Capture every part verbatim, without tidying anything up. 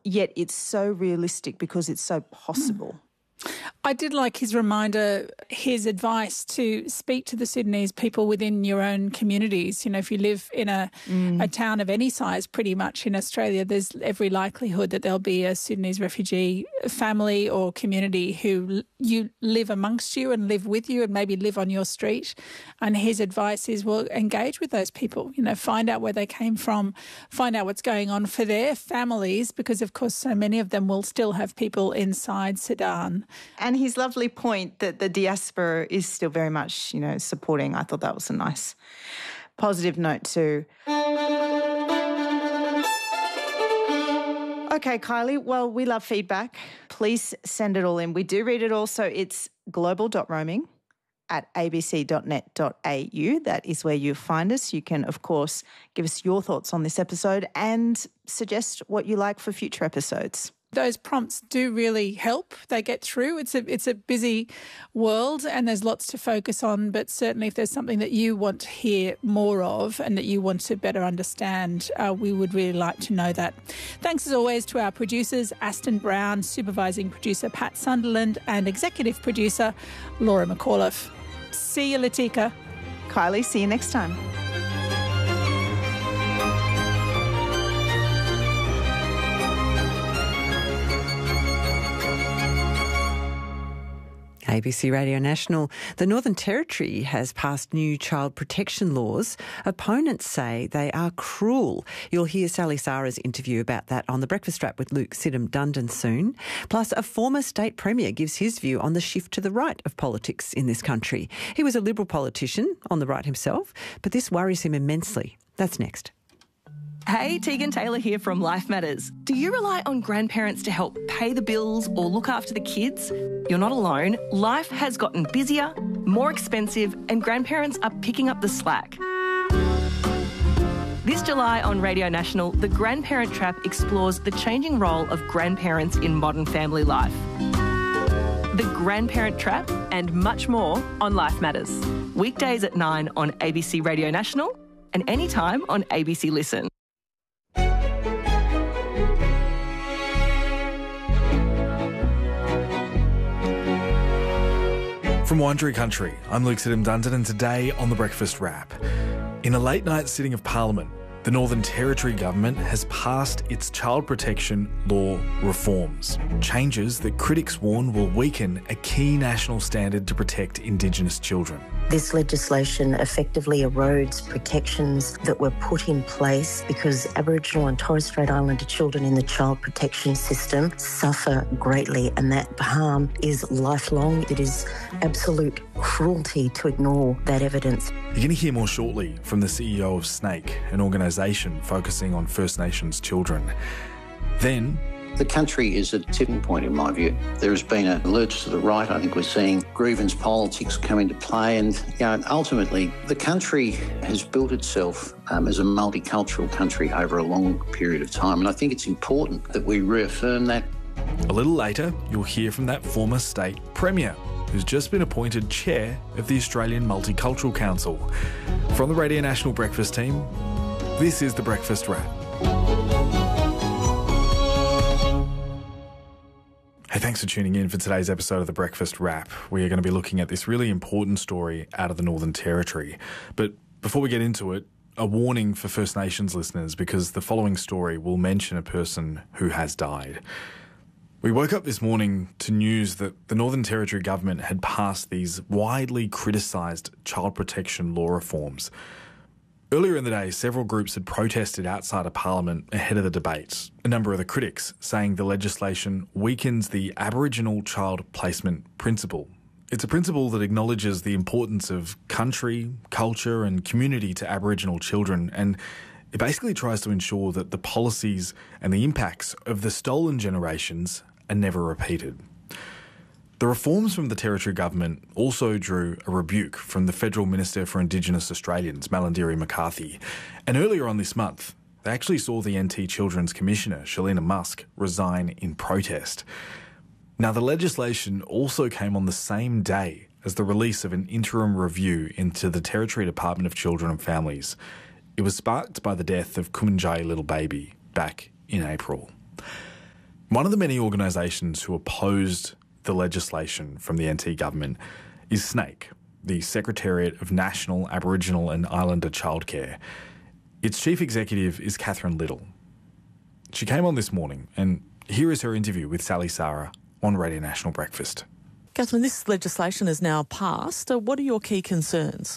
yet it's so realistic because it's so possible. I did like his reminder, his advice to speak to the Sudanese people within your own communities. You know, if you live in a, mm. a town of any size, pretty much in Australia, there's every likelihood that there'll be a Sudanese refugee family or community who you live amongst you and live with you and maybe live on your street. And his advice is, well, engage with those people, you know, find out where they came from, find out what's going on for their families, because, of course, so many of them will still have people inside Sudan. And his lovely point that the diaspora is still very much, you know, supporting. I thought that was a nice positive note too. Okay, Kylie, well, we love feedback. Please send it all in. We do read it all, so it's global.roaming at a b c dot net dot a u. That is where you find us. You can, of course, give us your thoughts on this episode and suggest what you like for future episodes. Those prompts do really help. They get through. It's a it's a busy world and there's lots to focus on, but certainly if there's something that you want to hear more of and that you want to better understand, uh, we would really like to know that. Thanks as always to our producers, Aston Brown, supervising producer Pat Sunderland and executive producer Laura McAuliffe. See you, Latika. Kylie, see you next time. A B C Radio National. The Northern Territory has passed new child protection laws. Opponents say they are cruel. You'll hear Sally Sara's interview about that on The Breakfast Wrap with Luke Sidham-Dundon soon. Plus, a former state premier gives his view on the shift to the right of politics in this country. He was a Liberal politician on the right himself, but this worries him immensely. That's next. Hey, Tegan Taylor here from Life Matters. Do you rely on grandparents to help pay the bills or look after the kids? You're not alone. Life has gotten busier, more expensive, and grandparents are picking up the slack. This July on Radio National, The Grandparent Trap explores the changing role of grandparents in modern family life. The Grandparent Trap and much more on Life Matters. Weekdays at nine on A B C Radio National and anytime on A B C Listen. From Wandry Country, I'm Luke Sidham-Dundon, and today on The Breakfast Wrap. In a late-night sitting of Parliament, the Northern Territory government has passed its child protection law reforms, changes that critics warn will weaken a key national standard to protect Indigenous children. This legislation effectively erodes protections that were put in place because Aboriginal and Torres Strait Islander children in the child protection system suffer greatly, and that harm is lifelong. It is absolute cruelty to ignore that evidence. You're going to hear more shortly from the C E O of SNAKE, an organisation focusing on First Nations children. Then, the country is at a tipping point, in my view. There has been an lurch to the right. I think we're seeing grievance politics come into play. And you know, ultimately, the country has built itself um, as a multicultural country over a long period of time. And I think it's important that we reaffirm that. A little later, you'll hear from that former state premier, who's just been appointed chair of the Australian Multicultural Council. From the Radio National Breakfast team, this is The Breakfast Wrap. Hey, thanks for tuning in for today's episode of The Breakfast Wrap. We are going to be looking at this really important story out of the Northern Territory. But before we get into it, a warning for First Nations listeners, because the following story will mention a person who has died. We woke up this morning to news that the Northern Territory government had passed these widely criticised child protection law reforms. Earlier in the day, several groups had protested outside of Parliament ahead of the debates. A number of the critics saying the legislation weakens the Aboriginal child placement principle. It's a principle that acknowledges the importance of country, culture and community to Aboriginal children, and it basically tries to ensure that the policies and the impacts of the stolen generations are never repeated. The reforms from the Territory government also drew a rebuke from the Federal Minister for Indigenous Australians, Malarndirri McCarthy. And earlier on this month, they actually saw the N T Children's Commissioner, Shalina Musk, resign in protest. Now, the legislation also came on the same day as the release of an interim review into the Territory Department of Children and Families. It was sparked by the death of Kumanjayi Little Baby back in April. One of the many organisations who opposed the legislation from the N T government is SNAICC, the Secretariat of National Aboriginal and Islander Childcare. Its chief executive is Catherine Little. She came on this morning, and here is her interview with Sally Sara on Radio National Breakfast. Catherine, this legislation is now passed. Uh, what are your key concerns?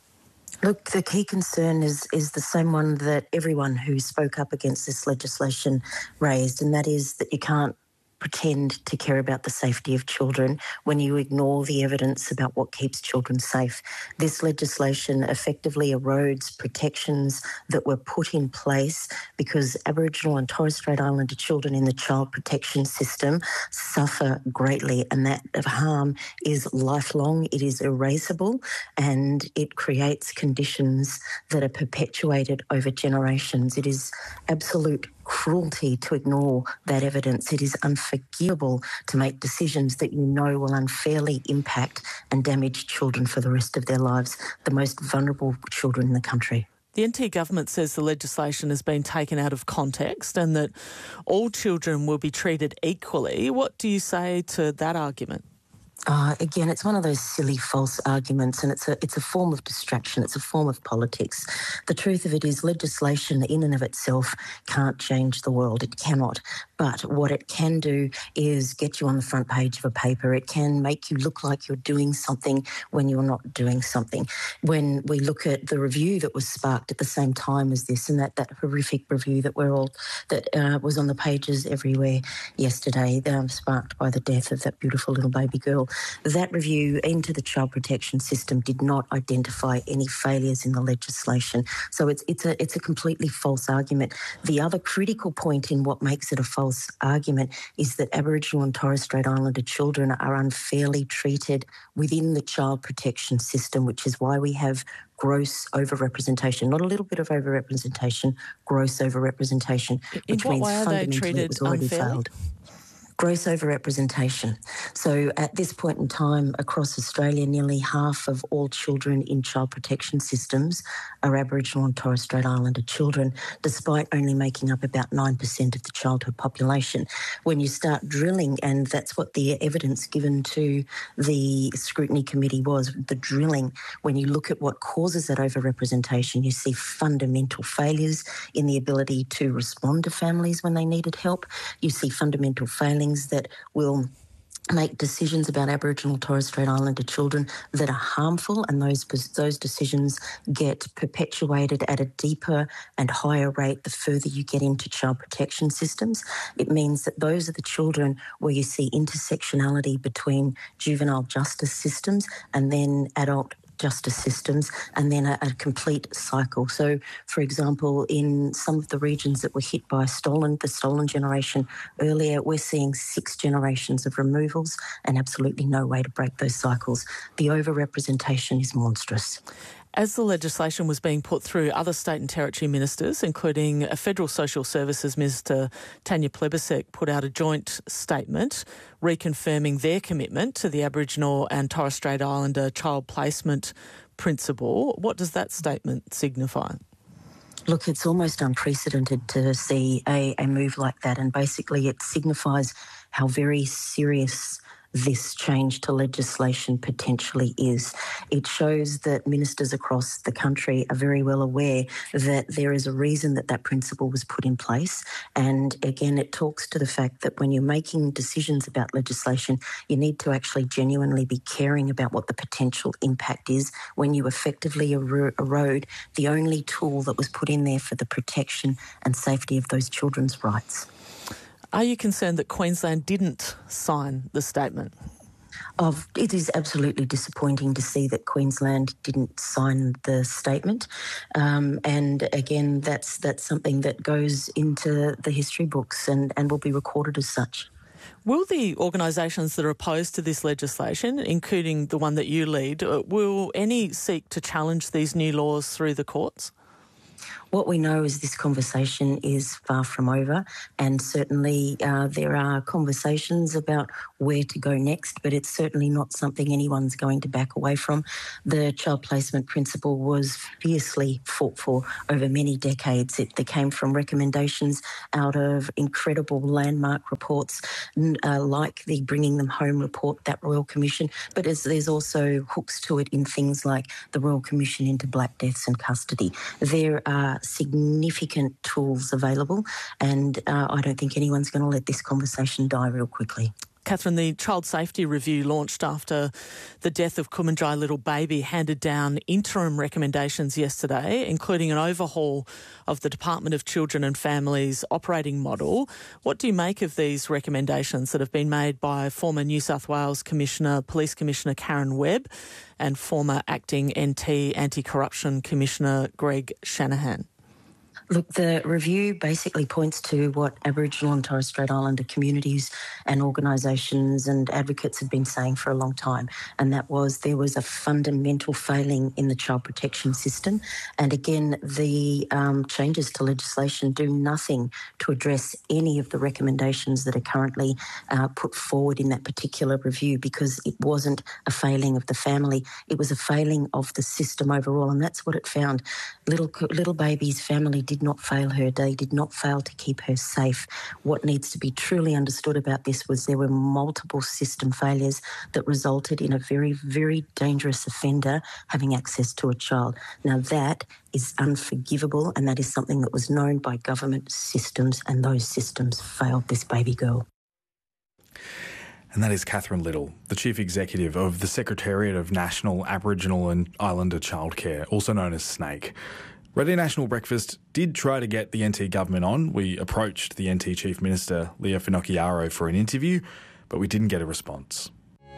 Look, the key concern is is the same one that everyone who spoke up against this legislation raised, and that is that you can't pretend to care about the safety of children when you ignore the evidence about what keeps children safe. This legislation effectively erodes protections that were put in place because Aboriginal and Torres Strait Islander children in the child protection system suffer greatly, and that harm is lifelong, it is erasable, and it creates conditions that are perpetuated over generations. It is absolute cruelty to ignore that evidence. It is unforgivable to make decisions that you know will unfairly impact and damage children for the rest of their lives, the most vulnerable children in the country. The N T government says the legislation has been taken out of context and that all children will be treated equally. What do you say to that argument? Uh, again, it's one of those silly false arguments, and it's a it's a form of distraction. It's a form of politics. The truth of it is legislation in and of itself can't change the world. It cannot. But what it can do is get you on the front page of a paper. It can make you look like you're doing something when you're not doing something. When we look at the review that was sparked at the same time as this, and that, that horrific review that we're all that uh, was on the pages everywhere yesterday, um, sparked by the death of that beautiful little baby girl. That review into the child protection system did not identify any failures in the legislation. So it's it's a it's a completely false argument. The other critical point in what makes it a false argument is that Aboriginal and Torres Strait Islander children are unfairly treated within the child protection system, which is why we have gross overrepresentation, not a little bit of overrepresentation, gross overrepresentation, In which what means way are they fundamentally treated it was already unfairly? failed. Gross overrepresentation. So at this point in time across Australia, nearly half of all children in child protection systems are Aboriginal and Torres Strait Islander children, despite only making up about nine percent of the childhood population. When you start drilling, and that's what the evidence given to the scrutiny committee was, the drilling, when you look at what causes that overrepresentation, you see fundamental failures in the ability to respond to families when they needed help. You see fundamental failings that will make decisions about Aboriginal Torres Strait Islander children that are harmful, and those those decisions get perpetuated at a deeper and higher rate the further you get into child protection systems. It means that those are the children where you see intersectionality between juvenile justice systems and then adult justice systems, and then a, a complete cycle. So, for example, in some of the regions that were hit by stolen, the stolen generation earlier, we're seeing six generations of removals and absolutely no way to break those cycles. The overrepresentation is monstrous. As the legislation was being put through, other state and territory ministers, including a Federal Social Services Minister Tanya Plibersek, put out a joint statement reconfirming their commitment to the Aboriginal and Torres Strait Islander child placement principle. What does that statement signify? Look, it's almost unprecedented to see a, a move like that, and basically it signifies how very serious this change to legislation potentially is. It shows that ministers across the country are very well aware that there is a reason that that principle was put in place. And again, it talks to the fact that when you're making decisions about legislation, you need to actually genuinely be caring about what the potential impact is when you effectively ero- erode the only tool that was put in there for the protection and safety of those children's rights. Are you concerned that Queensland didn't sign the statement? Of, it is absolutely disappointing to see that Queensland didn't sign the statement. Um, and again, that's that's something that goes into the history books and, and will be recorded as such. Will the organisations that are opposed to this legislation, including the one that you lead, will any seek to challenge these new laws through the courts? What we know is this conversation is far from over, and certainly uh, there are conversations about where to go next, but it's certainly not something anyone's going to back away from. The child placement principle was fiercely fought for over many decades. It, it came from recommendations out of incredible landmark reports uh, like the Bringing Them Home report, that Royal Commission, but as there's also hooks to it in things like the Royal Commission into Black Deaths and Custody. There are significant tools available, and uh, I don't think anyone's going to let this conversation die real quickly. Catherine, the Child Safety Review launched after the death of Kumanjai Little Baby handed down interim recommendations yesterday, including an overhaul of the Department of Children and Families operating model. What do you make of these recommendations that have been made by former New South Wales Commissioner, Police Commissioner Karen Webb and former acting N T Anti-Corruption Commissioner Greg Shanahan? Look, the review basically points to what Aboriginal and Torres Strait Islander communities and organisations and advocates have been saying for a long time, and that was there was a fundamental failing in the child protection system. And again, the um, changes to legislation do nothing to address any of the recommendations that are currently uh, put forward in that particular review, because it wasn't a failing of the family, it was a failing of the system overall, and that's what it found. Little, little baby's family did not fail her. They did not fail to keep her safe. What needs to be truly understood about this was there were multiple system failures that resulted in a very, very dangerous offender having access to a child. Now that is unforgivable, and that is something that was known by government systems, and those systems failed this baby girl. And that is Catherine Little, the Chief Executive of the Secretariat of National Aboriginal and Islander Childcare, also known as SNAIC. Radio National Breakfast did try to get the N T government on. We approached the N T Chief Minister, Leah Finocchiaro, for an interview, but we didn't get a response.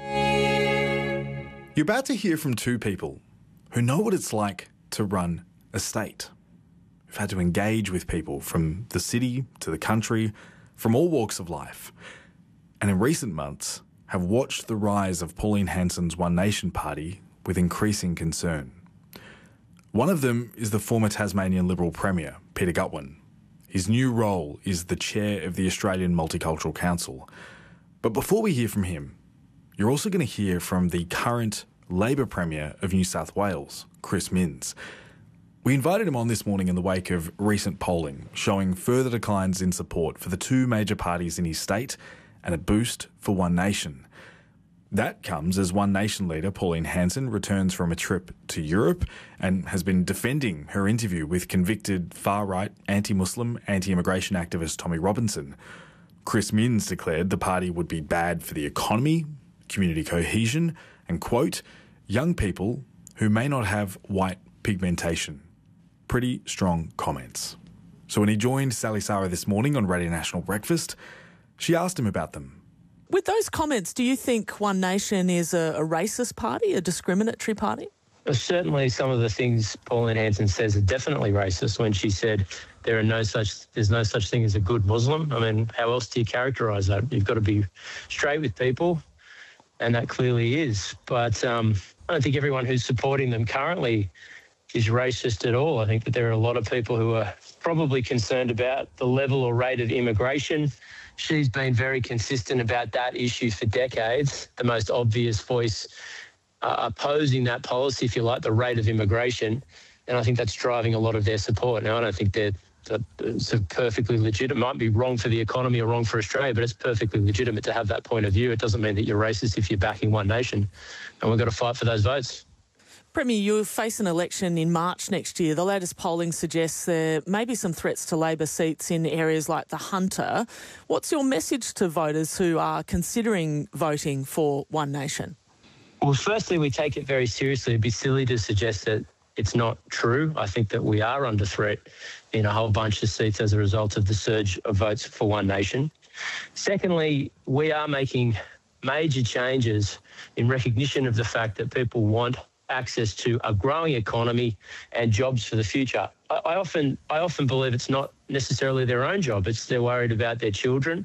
You're about to hear from two people who know what it's like to run a state, who've had to engage with people from the city to the country, from all walks of life, and in recent months have watched the rise of Pauline Hanson's One Nation Party with increasing concern. One of them is the former Tasmanian Liberal Premier, Peter Gutwein. His new role is the chair of the Australian Multicultural Council. But before we hear from him, you're also going to hear from the current Labor Premier of New South Wales, Chris Minns. We invited him on this morning in the wake of recent polling, showing further declines in support for the two major parties in his state and a boost for One Nation. That comes as One Nation leader Pauline Hanson returns from a trip to Europe and has been defending her interview with convicted far-right anti-Muslim, anti-immigration activist Tommy Robinson. Chris Minns declared the party would be bad for the economy, community cohesion and, quote, young people who may not have white pigmentation. Pretty strong comments. So when he joined Sally Sara this morning on Radio National Breakfast, she asked him about them. With those comments, do you think One Nation is a, a racist party, a discriminatory party? Well, certainly some of the things Pauline Hanson says are definitely racist when she said there are no such there's no such thing as a good Muslim. I mean, how else do you characterise that? You've got to be straight with people, and that clearly is. But um, I don't think everyone who's supporting them currently is racist at all. I think that there are a lot of people who are probably concerned about the level or rate of immigration. She's been very consistent about that issue for decades. The most obvious voice uh, opposing that policy, if you like, the rate of immigration. And I think that's driving a lot of their support. Now, I don't think they're, that it's perfectly legitimate. It might be wrong for the economy or wrong for Australia, but it's perfectly legitimate to have that point of view. It doesn't mean that you're racist if you're backing One Nation. And we've got to fight for those votes. Premier, you face an election in March next year. The latest polling suggests there may be some threats to Labor seats in areas like the Hunter. What's your message to voters who are considering voting for One Nation? Well, firstly, we take it very seriously. It'd be silly to suggest that it's not true. I think that we are under threat in a whole bunch of seats as a result of the surge of votes for One Nation. Secondly, we are making major changes in recognition of the fact that people want access to a growing economy and jobs for the future. I, I often I often believe it's not necessarily their own job. It's they're worried about their children,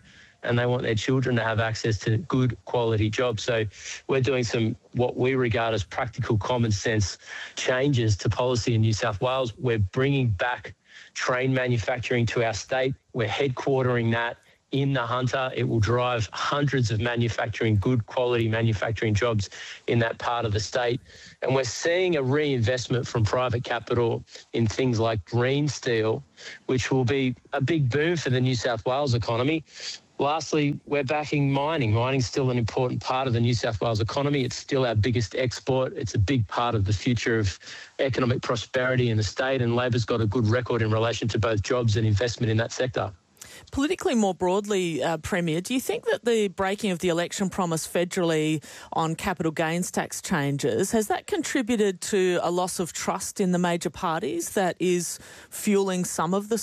and they want their children to have access to good quality jobs. So we're doing some what we regard as practical common sense changes to policy in New South Wales. We're bringing back train manufacturing to our state. We're headquartering that in the Hunter. It will drive hundreds of manufacturing, good quality manufacturing jobs in that part of the state. And we're seeing a reinvestment from private capital in things like green steel, which will be a big boom for the New South Wales economy. Lastly, we're backing mining. Mining's still an important part of the New South Wales economy. It's still our biggest export. It's a big part of the future of economic prosperity in the state, and Labor's got a good record in relation to both jobs and investment in that sector. Politically, more broadly, uh, Premier, do you think that the breaking of the election promise federally on capital gains tax changes, has that contributed to a loss of trust in the major parties that is fueling some of the